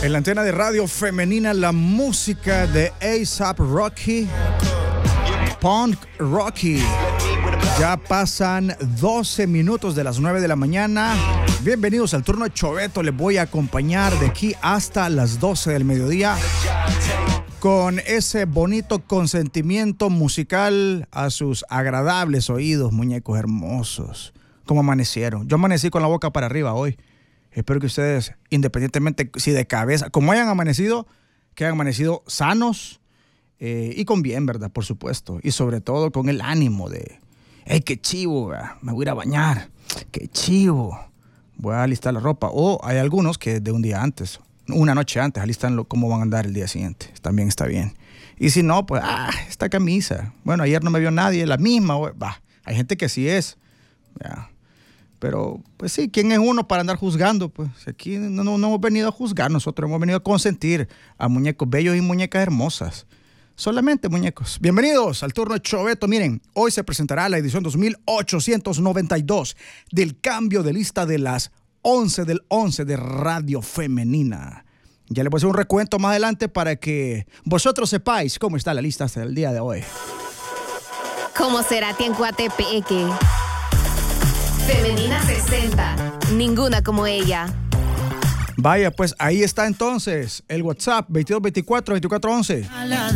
En la antena de Radio Femenina, la música de A$AP Rocky, Punk Rocky. Ya pasan 12 minutos de las 9 de la mañana. Bienvenidos al turno de Choveto. Les voy a acompañar de aquí hasta las 12 del mediodía con ese bonito consentimiento musical a sus agradables oídos, muñecos hermosos. ¿Cómo amanecieron? Yo amanecí con la boca para arriba hoy. Espero que ustedes, independientemente si de cabeza, como hayan amanecido, que hayan amanecido sanos y con bien, ¿verdad? Por supuesto. Y sobre todo con el ánimo de, ¡hey, qué chivo! Me voy a ir a bañar. ¡Qué chivo! Voy a alistar la ropa. O hay algunos que de un día antes, una noche antes, alistan cómo van a andar el día siguiente. También está bien. Y si no, pues, esta camisa. Bueno, ayer no me vio nadie, la misma. Hay gente que sí es. Ya. Pero, pues sí, ¿quién es uno para andar juzgando? Pues aquí no hemos venido a juzgar, nosotros hemos venido a consentir a muñecos bellos y muñecas hermosas. Solamente muñecos. Bienvenidos al turno de Choveto. Miren, hoy se presentará la edición 2892 del cambio de lista de las 11 del 11 de Radio Femenina. Ya les voy a hacer un recuento más adelante para que vosotros sepáis cómo está la lista hasta el día de hoy. ¿Cómo será Tiencuatepeque? Femenina 60. Ninguna como ella. Vaya, pues ahí está entonces el WhatsApp 2224-2411.